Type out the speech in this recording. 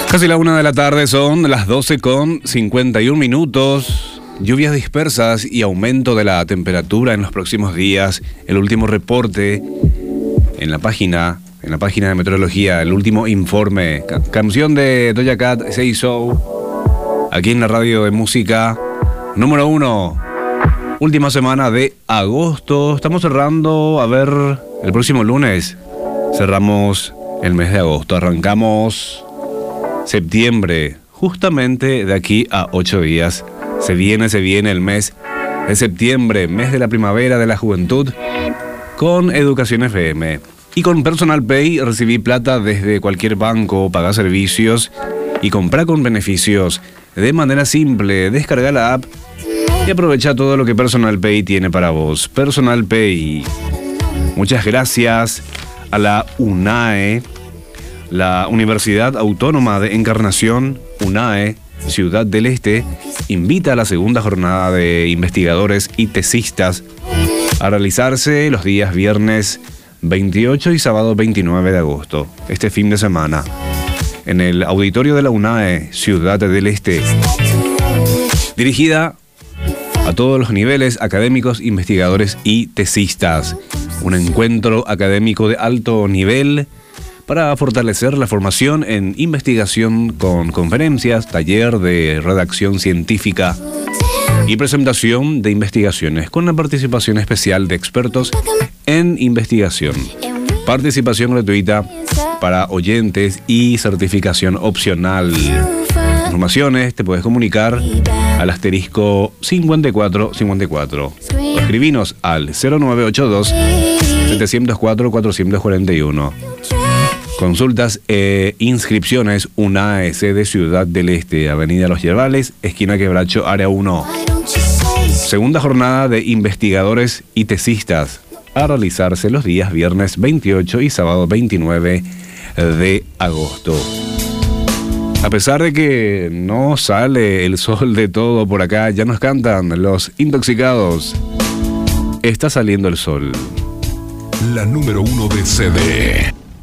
Casi la 1 de la tarde, son las 12:51. Lluvias dispersas y aumento de la temperatura en los próximos días. El último reporte en la página de meteorología, el último informe. Canción de Doja Cat, Say So, aquí en la radio de música número 1. Última semana de agosto. Estamos cerrando, el próximo lunes cerramos el mes de agosto. Arrancamos septiembre, justamente de aquí a 8 días. Se viene el mes de septiembre, mes de la primavera, de la juventud, con Educación FM. Y con Personal Pay recibí plata desde cualquier banco, pagar servicios y comprar con beneficios de manera simple. Descarga la app y aprovecha todo lo que Personal Pay tiene para vos. Personal Pay. Muchas gracias a la UNAE, la Universidad Autónoma de Encarnación, UNAE, Ciudad del Este, invita a la segunda jornada de investigadores y tesistas a realizarse los días viernes 28 y sábado 29 de agosto, este fin de semana, en el auditorio de la UNAE, Ciudad del Este. Dirigida a todos los niveles académicos, investigadores y tesistas. Un encuentro académico de alto nivel para fortalecer la formación en investigación con conferencias, taller de redacción científica y presentación de investigaciones con la participación especial de expertos en investigación. Participación gratuita para oyentes y certificación opcional. Informaciones te puedes comunicar al asterisco 5454. O escribinos al 0982 704 441. Consultas e inscripciones UNAE, sede Ciudad del Este, Avenida Los Yerbales, esquina Quebracho, área 1. Segunda jornada de investigadores y tesistas a realizarse los días viernes 28 y sábado 29 de agosto. A pesar de que no sale el sol de todo por acá, ya nos cantan Los Intoxicados. Está saliendo el sol. La número 1 de CD.